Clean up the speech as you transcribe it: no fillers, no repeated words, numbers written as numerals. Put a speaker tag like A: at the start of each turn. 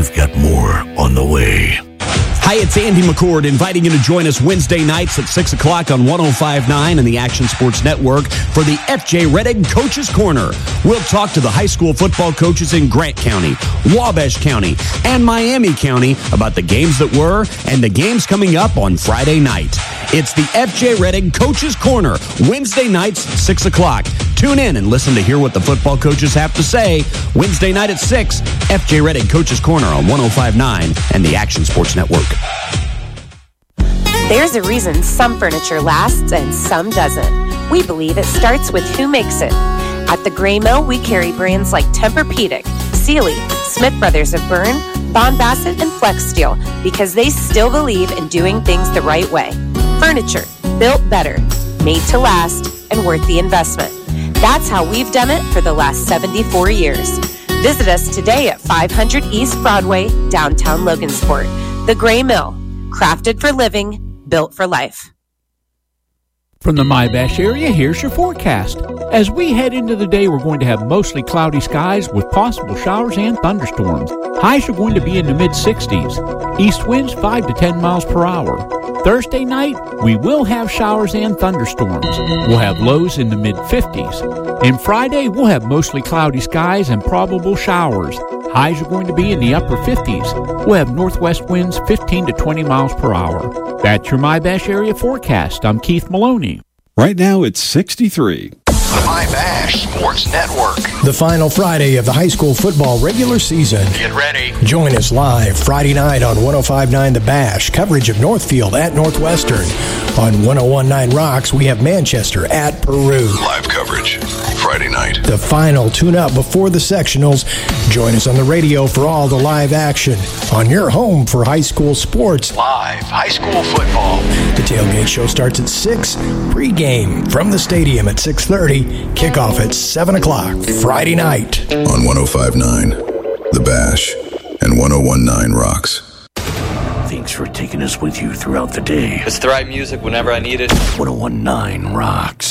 A: we've got more on the way.
B: Hi, it's Andy McCord inviting you to join us Wednesday nights at 6 o'clock on 105.9 and the Action Sports Network for the FJ Rettig Coaches Corner. We'll talk to the high school football coaches in Grant County, Wabash County, and Miami County about the games that were and the games coming up on Friday night. It's the FJ Rettig Coaches Corner, Wednesday nights, 6 o'clock. Tune in and listen to hear what the football coaches have to say. Wednesday night at 6, FJ Rettig Coaches Corner on 105.9 and the Action Sports Network.
C: There's a reason some furniture lasts and some doesn't. We believe it starts with who makes it. At the Gray Mill, we carry brands like Tempur-Pedic, Sealy, Smith Brothers of Bern, Bond Bassett, and Flex Steel because they still believe in doing things the right way. Furniture built better, made to last, and worth the investment. That's how we've done it for the last 74 years. Visit us today at 500 East Broadway, downtown Logansport. The Gray Mill, crafted for living, built for life.
D: From the Mybash area, here's your forecast. As we head into the day, we're going to have mostly cloudy skies with possible showers and thunderstorms. Highs are going to be in the mid-60s. East winds 5 to 10 miles per hour. Thursday night, we will have showers and thunderstorms. We'll have lows in the mid-50s. And Friday, we'll have mostly cloudy skies and probable showers. Highs are going to be in the upper 50s. We'll have northwest winds 15 to 20 miles per hour. That's your MyBash area forecast. I'm Keith Maloney.
E: Right now, it's 63.
F: The MyBash Sports Network.
G: The final Friday of the high school football regular season.
F: Get ready.
G: Join us live Friday night on 105.9 The Bash. Coverage of Northfield at Northwestern. On 101.9 Rocks, we have Manchester at Peru.
F: Live coverage Friday night.
G: The final tune-up before the sectionals. Join us on the radio for all the live action on your home for high school sports.
F: Live high school football.
G: The tailgate show starts at 6. Pre-game from the stadium at 6:30. Kickoff at 7 o'clock Friday night.
F: On 105.9 The Bash and 101.9 Rocks.
A: Thanks for taking us with you throughout the day.
H: It's the right music whenever I need it.
A: 101.9 Rocks.